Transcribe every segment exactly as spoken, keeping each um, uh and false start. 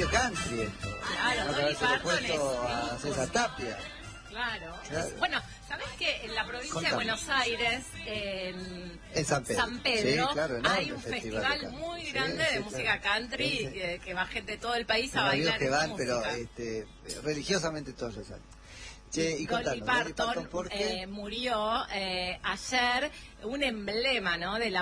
medio country esto. Claro, no Dolly haberse Parton puesto es- a César Tapia. Claro. Claro. Bueno, ¿sabés que en la provincia Contame. de Buenos Aires, en En San Pedro. San Pedro, Sí, claro, enorme hay un festival festival de country. muy Sí, grande sí, de música claro. country, Sí, sí. Que, que va gente de todo el país a Tengo amigos bailar que esa van, pero música. este, religiosamente todos los años. Che, y Dolly contanos, Parton, Dolly Parton, ¿por qué? eh, murió eh, ayer, un emblema, ¿no?, de la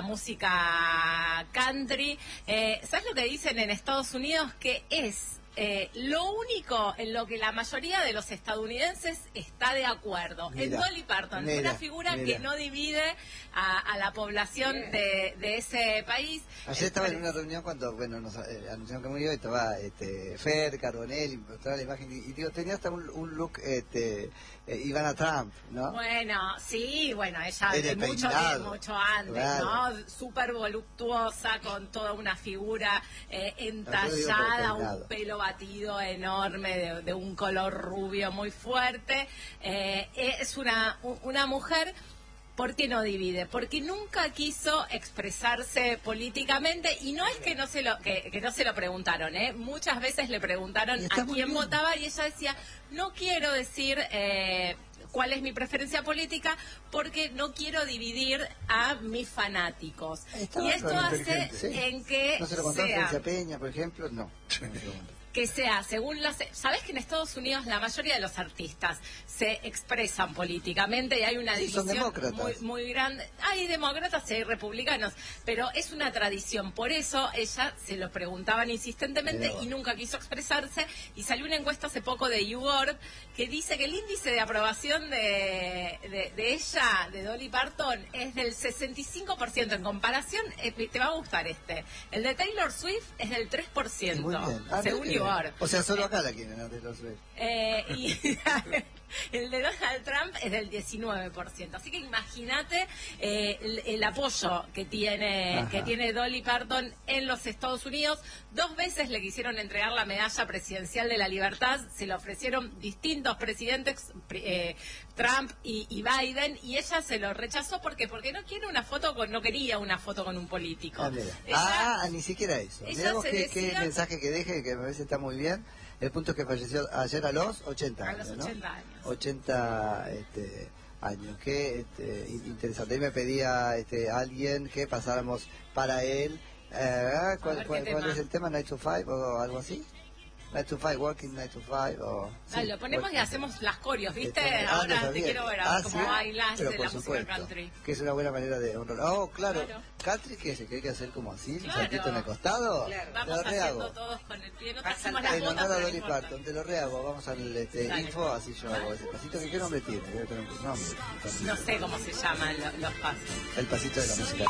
música country. Eh, ¿Sabes lo que dicen en Estados Unidos? Que es eh, lo único en lo que la mayoría de los estadounidenses está de acuerdo. En Mira, Dolly Parton, mira, una figura mira. que no divide a, a la población de, de ese país. Ayer estaba en una reunión cuando, bueno, nos eh, anunciaron que murió, y estaba este, Fer, Carbonell, y mostraba la imagen, y, y digo, tenía hasta un, un look, este, eh, Ivana Trump, ¿no? Bueno, sí, bueno, ella Era de mucho, peinado, mucho antes, claro. ¿no? Súper voluptuosa, con toda una figura eh, No, yo digo por entallada, el peinado. un pelo batido enorme, de, de un color rubio muy fuerte. Eh, es una, una mujer... ¿Por qué no divide? Porque nunca quiso expresarse políticamente, y no es que no se lo que, que no se lo preguntaron, ¿eh? Muchas veces le preguntaron Y está a muy quién bien. votaba y ella decía, no quiero decir eh, cuál es mi preferencia política porque no quiero dividir a mis fanáticos. Está Y esto bastante hace inteligente, sí. en que ¿No se lo contó a sea... Florencia Peña, por ejemplo? No. No me pregunto. que sea, según las... ¿Sabés que en Estados Unidos la mayoría de los artistas se expresan políticamente y hay una Sí, son división demócratas. muy, muy grande? Hay demócratas y hay republicanos, pero es una tradición. Por eso ella se lo preguntaban insistentemente Mirá vos. y nunca quiso expresarse. Y salió una encuesta hace poco de YouGov que dice que el índice de aprobación de, de, de ella, de Dolly Parton, es del sesenta y cinco por ciento. En comparación, eh, te va a gustar este. El de Taylor Swift es del tres por ciento. Muy bien. Ah, Según mire. YouGov. O sea, solo acá la quieren, ¿no? De los Reyes. Eh, y el de Donald Trump es del diecinueve por ciento. Así que imagínate eh, el, el apoyo que tiene Ajá. que tiene Dolly Parton en los Estados Unidos. Dos veces le quisieron entregar la medalla presidencial de la libertad. Se la ofrecieron distintos presidentes, eh, Trump y, y Biden, y ella se lo rechazó. ¿Por qué? Porque no quiere una foto con, no quería una foto con un político. Ah, mira. Ella- Ah, ni siquiera eso. ella Mirá vos se qué, qué decía- mensaje que deje, que me parece está muy bien. El punto es que falleció ayer a los ochenta A años, los ¿no? ochenta años. ochenta este, años. Qué este, in- interesante. Ahí me pedía este, alguien que pasáramos para él. Eh, ¿cuál, ver, cuál- ¿qué cuál tema? es el tema? ¿Nine to Five o algo así? Nine to Five, Working Nine to Five o... Ah, sí, lo ponemos y working. hacemos las corios, ¿viste? Este, ah, no Ahora te sabía. quiero ver Ah, cómo ¿sí? bailas Pero de por la música supuesto, country. que es una buena manera de honrar. Oh, claro. Claro. ¿Country qué es? ¿Que hay que hacer como así? ¿Un Claro. saltito en el costado? Claro. Te Vamos lo haciendo rehago. todos con el pie, no Vas trajimos saltando. las En botas, honor a pero no Dolly importa. Parton, te lo rehago. Vamos al este, Dale. info, así yo hago ese pasito. ¿Qué nombre tiene? Debe tener un nombre. No sé cómo se llaman lo- los pasos. El pasito de la música.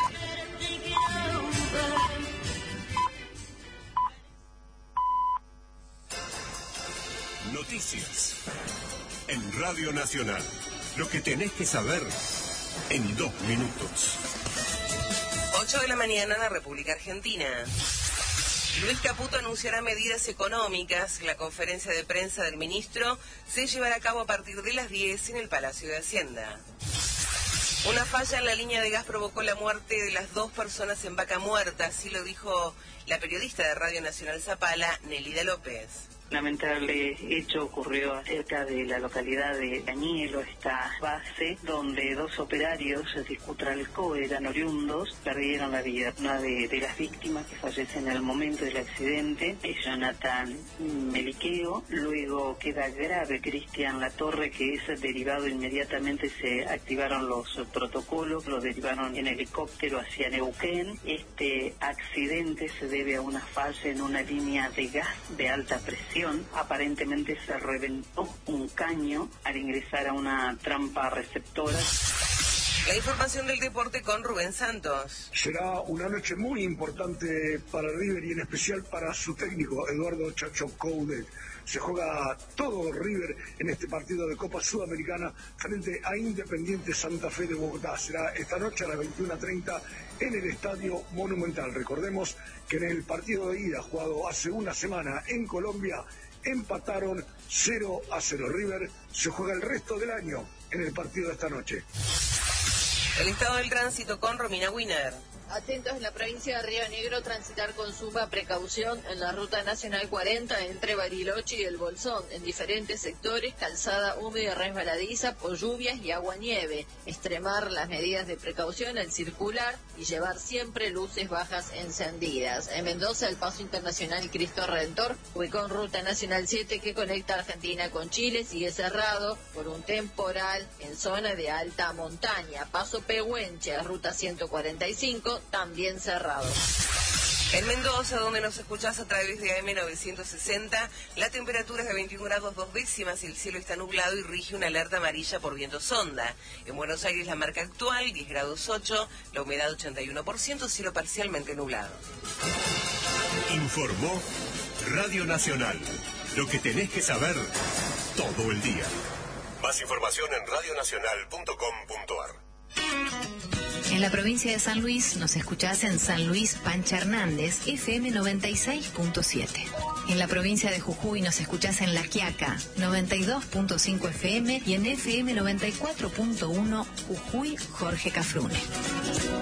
Noticias. En Radio Nacional. Lo que tenés que saber en dos minutos. ocho de la mañana en la República Argentina. Luis Caputo anunciará medidas económicas. La conferencia de prensa del ministro se llevará a cabo a partir de las diez en el Palacio de Hacienda. Una falla en la línea de gas provocó la muerte de las dos personas en Vaca Muerta, así lo dijo la periodista de Radio Nacional Zapala, Nelida López. Lamentable hecho ocurrió cerca de la localidad de Cañelo, esta base, donde dos operarios de Iscutralcó eran oriundos, perdieron la vida. Una de, de las víctimas que fallece en el momento del accidente es Jonathan Meliqueo, luego queda grave Cristian Latorre, que es derivado inmediatamente, se activaron los protocolos, lo derivaron en helicóptero hacia Neuquén. Este accidente se debe a una falla en una línea de gas de alta presión. Aparentemente se reventó un caño al ingresar a una trampa receptora. La información del deporte con Rubén Santos. Será una noche muy importante para River y en especial para su técnico, Eduardo Chacho Coudet. Se juega todo River en este partido de Copa Sudamericana frente a Independiente Santa Fe de Bogotá. Será esta noche a las veintiuna treinta en el Estadio Monumental. Recordemos que en el partido de ida jugado hace una semana en Colombia empataron cero a cero. River se juega el resto del año en el partido de esta noche. El estado del tránsito con Romina Wiener. Atentos en la provincia de Río Negro, transitar con suma precaución en la ruta nacional cuarenta entre Bariloche y El Bolsón, en diferentes sectores, calzada húmeda y resbaladiza por lluvias y agua-nieve. Extremar las medidas de precaución al circular y llevar siempre luces bajas encendidas. En Mendoza, el paso internacional Cristo Redentor, ubicado en ruta nacional siete que conecta Argentina con Chile, sigue cerrado por un temporal en zona de alta montaña. Paso Pehuenche, ruta ciento cuarenta y cinco, también cerrado. En Mendoza, donde nos escuchás a través de A M novecientos sesenta, la temperatura es de veintiún grados dos décimas y el cielo está nublado y rige una alerta amarilla por viento sonda. En Buenos Aires, la marca actual, diez grados ocho, la humedad ochenta y uno por ciento, cielo parcialmente nublado. Informó Radio Nacional. Lo que tenés que saber todo el día. Más información en radio nacional punto com punto a r. En la provincia de San Luis nos escuchás en San Luis Pancha Hernández, F M noventa y seis punto siete. En la provincia de Jujuy nos escuchás en La Quiaca, noventa y dos punto cinco F M y en F M noventa y cuatro punto uno Jujuy Jorge Cafrune.